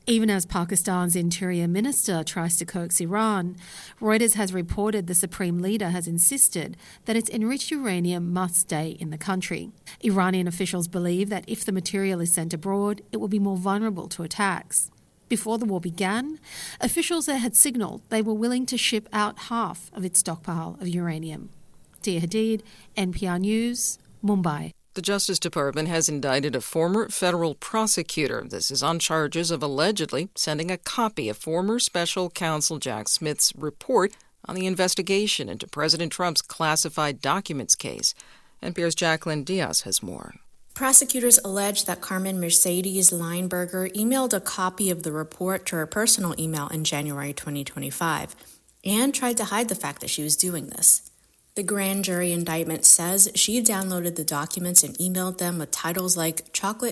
Even as Pakistan's interior minister tries to coax Iran, Reuters has reported the supreme leader has insisted that its enriched uranium must stay in the country. Iranian officials believe that if the material is sent abroad, it will be more vulnerable to attacks. Before the war began, officials there had signalled they were willing to ship out half of its stockpile of uranium. Tia Hadid, NPR News, Mumbai. The Justice Department has indicted a former federal prosecutor. This is on charges of allegedly sending a copy of former special counsel Jack Smith's report on the investigation into President Trump's classified documents case. NPR's Jacqueline Diaz has more. Prosecutors allege that Carmen Mercedes Lineberger emailed a copy of the report to her personal email in January 2025 and tried to hide the fact that she was doing this. The grand jury indictment says she downloaded the documents and emailed them with titles like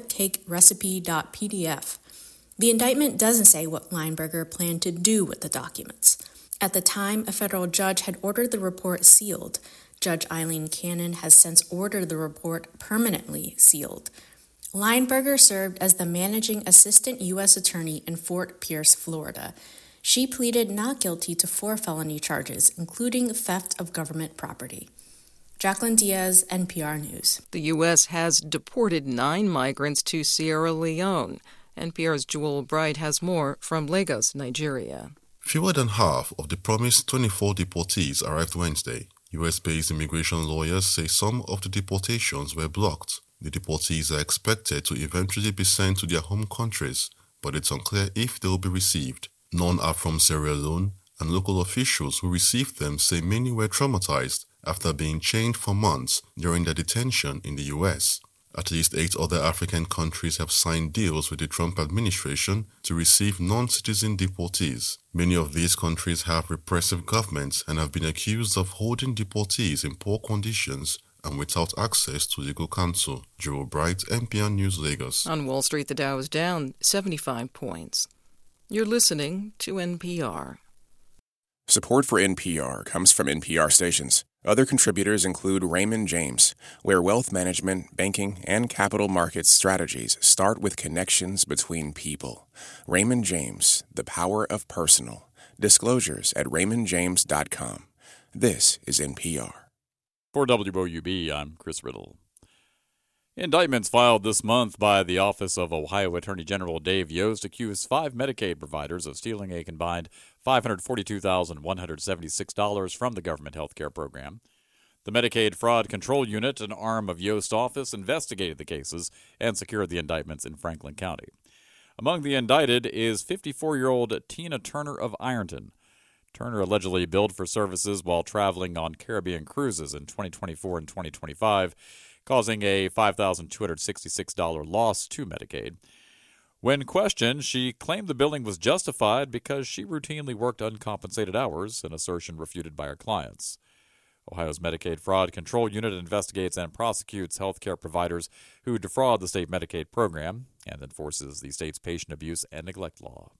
chocolatecake-recipe.pdf. The indictment doesn't say what Lineberger planned to do with the documents. At the time, a federal judge had ordered the report sealed. Judge Eileen Cannon has since ordered the report permanently sealed. Lineberger served as the managing assistant U.S. attorney in Fort Pierce, Florida. She pleaded not guilty to 4 felony charges, including theft of government property. Jacqueline Diaz, NPR News. The U.S. has deported 9 migrants to Sierra Leone. NPR's Jewel Bright has more from Lagos, Nigeria. Fewer than half of the promised 24 deportees arrived Wednesday. U.S.-based immigration lawyers say some of the deportations were blocked. The deportees are expected to eventually be sent to their home countries, but it's unclear if they will be received. None are from Sierra Leone, and local officials who received them say many were traumatized after being chained for months during their detention in the U.S. At least 8 other African countries have signed deals with the Trump administration to receive non-citizen deportees. Many of these countries have repressive governments and have been accused of holding deportees in poor conditions and without access to legal counsel. Joe Bright, NPR News, Lagos. On Wall Street, the Dow is down 75 points. You're listening to NPR. Support for NPR comes from NPR stations. Other contributors include Raymond James, where wealth management, banking, and capital markets strategies start with connections between people. Raymond James, the power of personal. Disclosures at raymondjames.com. This is NPR. For WOUB, I'm Chris Riddle. Indictments filed this month by the Office of Ohio Attorney General Dave Yost accused 5 Medicaid providers of stealing a combined $542,176 from the government health care program. The Medicaid Fraud Control Unit, an arm of Yost's office, investigated the cases and secured the indictments in Franklin County. Among the indicted is 54-year-old Tina Turner of Ironton. Turner allegedly billed for services while traveling on Caribbean cruises in 2024 and 2025, causing a $5,266 loss to Medicaid. When questioned, she claimed the billing was justified because she routinely worked uncompensated hours, an assertion refuted by her clients. Ohio's Medicaid Fraud Control Unit investigates and prosecutes healthcare providers who defraud the state Medicaid program and enforces the state's patient abuse and neglect law.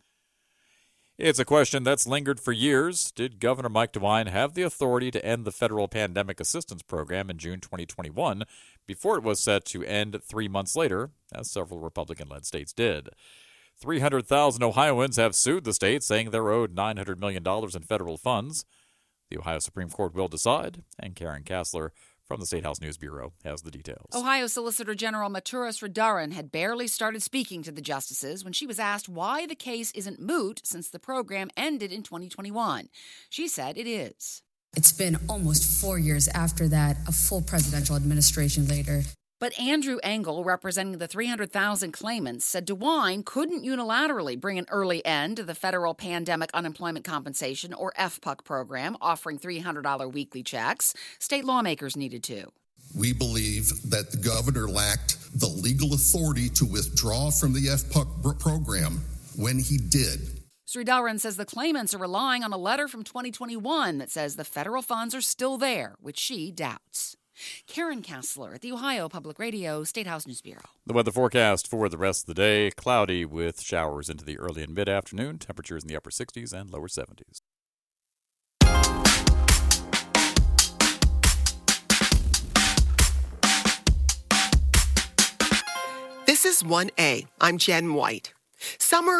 It's a question that's lingered for years. Did Governor Mike DeWine have the authority to end the federal pandemic assistance program in June 2021 before it was set to end 3 months later, as several Republican-led states did? 300,000 Ohioans have sued the state, saying they're owed $900 million in federal funds. The Ohio Supreme Court will decide, and Karen Kassler from the State House News Bureau has the details. Ohio Solicitor General Matura Sridharan had barely started speaking to the justices when she was asked why the case isn't moot since the program ended in 2021. She said it is. It's been almost 4 years after that, a full presidential administration later. But Andrew Engel, representing the 300,000 claimants, said DeWine couldn't unilaterally bring an early end to the federal Pandemic Unemployment Compensation, or FPUC program, offering $300 weekly checks. State lawmakers needed to. We believe that the governor lacked the legal authority to withdraw from the FPUC program when he did. Sridharan says the claimants are relying on a letter from 2021 that says the federal funds are still there, which she doubts. Karen Kassler at the Ohio Public Radio State House News Bureau. The weather forecast for the rest of the day, cloudy with showers into the early and mid-afternoon, temperatures in the upper 60s and lower 70s. This is 1A. I'm Jen White. Summer